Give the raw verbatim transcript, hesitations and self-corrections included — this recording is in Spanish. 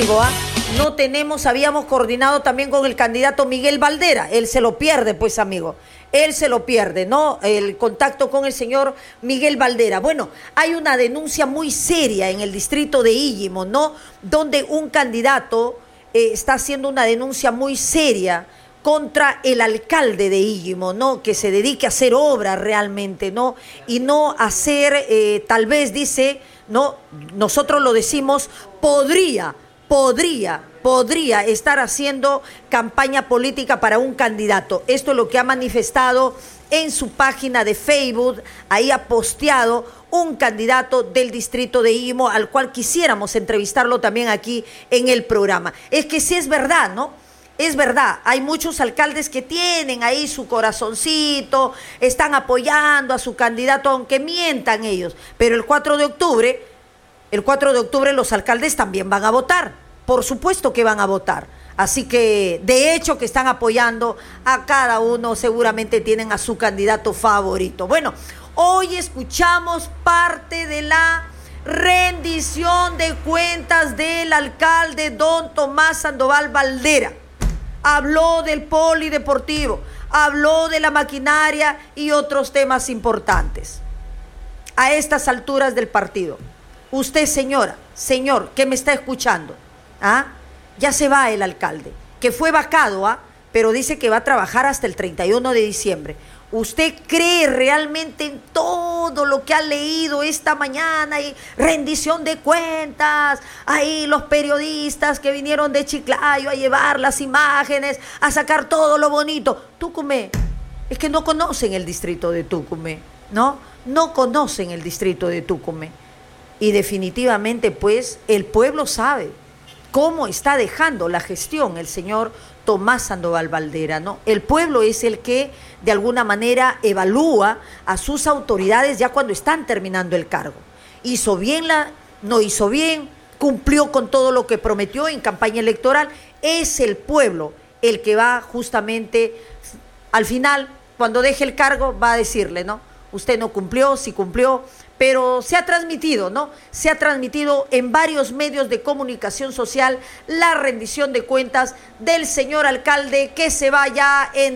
amigo, ¿ah? No tenemos, habíamos coordinado también con el candidato Miguel Valdera. Él se lo pierde, pues, amigo. Él se lo pierde, ¿no? El contacto con el señor Miguel Valdera. Bueno, hay una denuncia muy seria en el distrito de Íllimo, ¿no? Donde un candidato eh, está haciendo una denuncia muy seria contra el alcalde de Íllimo, ¿no? Que se dedique a hacer obra realmente, ¿no? Y no hacer, eh, tal vez dice, ¿no? Nosotros lo decimos, podría, podría, podría estar haciendo campaña política para un candidato. Esto es lo que ha manifestado en su página de Facebook. Ahí ha posteado un candidato del distrito de Íllimo, al cual quisiéramos entrevistarlo también aquí en el programa. Es que sí es verdad, ¿no? Es verdad, hay muchos alcaldes que tienen ahí su corazoncito, están apoyando a su candidato, aunque mientan ellos. Pero el cuatro de octubre, el cuatro de octubre los alcaldes también van a votar. Por supuesto que van a votar. Así que, de hecho, que están apoyando a cada uno, seguramente tienen a su candidato favorito. Bueno, hoy escuchamos parte de la rendición de cuentas del alcalde don Tomás Sandoval Valdera. Habló del polideportivo, habló de la maquinaria y otros temas importantes. A estas alturas del partido, usted, señora, señor, que me está escuchando, ¿ah? Ya se va el alcalde, que fue vacado, ¿ah? Pero dice que va a trabajar hasta el treinta y uno de diciembre. ¿Usted cree realmente en todo lo que ha leído esta mañana? Y rendición de cuentas, ahí los periodistas que vinieron de Chiclayo a llevar las imágenes, a sacar todo lo bonito. Tucumé, es que no conocen el distrito de Tucumé, ¿no? No conocen el distrito de Tucumé. Y definitivamente, pues, el pueblo sabe cómo está dejando la gestión el señor Tomás Sandoval Valdera, ¿no? El pueblo es el que de alguna manera evalúa a sus autoridades ya cuando están terminando el cargo. ¿Hizo bien la, no hizo bien? ¿Cumplió con todo lo que prometió en campaña electoral? Es el pueblo el que va justamente, al final, cuando deje el cargo, va a decirle, ¿no? Usted no cumplió, sí cumplió, pero se ha transmitido, ¿no? Se ha transmitido en varios medios de comunicación social la rendición de cuentas del señor alcalde que se va ya en